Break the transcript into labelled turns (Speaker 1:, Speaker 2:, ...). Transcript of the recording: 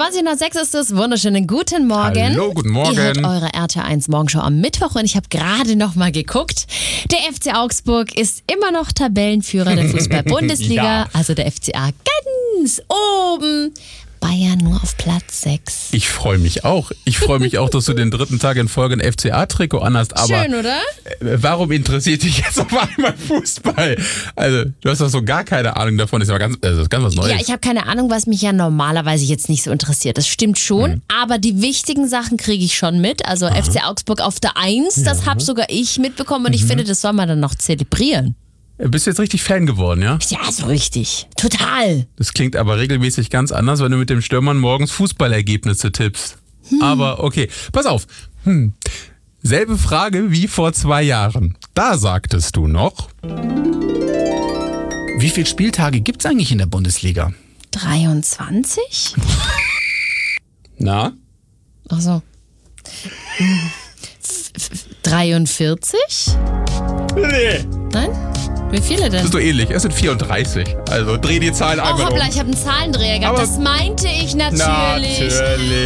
Speaker 1: 20:06 ist es. Wunderschönen guten Morgen.
Speaker 2: Hallo, guten Morgen.
Speaker 1: Ihr hört eure RT1 Morgenshow am Mittwoch und ich habe gerade noch mal geguckt. Der FC Augsburg ist immer noch Tabellenführer der Fußball-Bundesliga.
Speaker 2: Ja.
Speaker 1: Also der FCA ganz oben. Bayern nur auf Platz 6.
Speaker 2: Ich freue mich auch. Ich freue mich auch, dass du den dritten Tag in Folge ein FCA-Trikot anhast. Aber
Speaker 1: Schön, oder?
Speaker 2: Warum interessiert dich jetzt auf einmal Fußball? Also, du hast doch so gar keine Ahnung davon. Das ist aber ganz was Neues.
Speaker 1: Ja, ich habe keine Ahnung, was mich ja normalerweise jetzt nicht so interessiert. Das stimmt schon, aber die wichtigen Sachen kriege ich schon mit. Also FC Augsburg auf der 1, das habe sogar ich mitbekommen und ich finde, das soll man dann noch zelebrieren.
Speaker 2: Bist du jetzt richtig Fan geworden, ja?
Speaker 1: Ja, so richtig. Total.
Speaker 2: Das klingt aber regelmäßig ganz anders, wenn du mit dem Stürmern morgens Fußballergebnisse tippst. Aber okay, pass auf. Selbe Frage wie vor 2 Jahren. Da sagtest du noch...
Speaker 3: Wie viele Spieltage gibt's eigentlich in der Bundesliga?
Speaker 1: 23?
Speaker 2: Na?
Speaker 1: Ach so. 43?
Speaker 2: Nee.
Speaker 1: Nein? Wie viele denn?
Speaker 2: Das ist doch ähnlich. Es sind 34. Also dreh die Zahlen
Speaker 1: Oh,
Speaker 2: einfach
Speaker 1: hoppla,
Speaker 2: um.
Speaker 1: ich habe einen Zahlendreher gehabt.
Speaker 2: Aber
Speaker 1: Das meinte ich natürlich.
Speaker 2: Natürlich.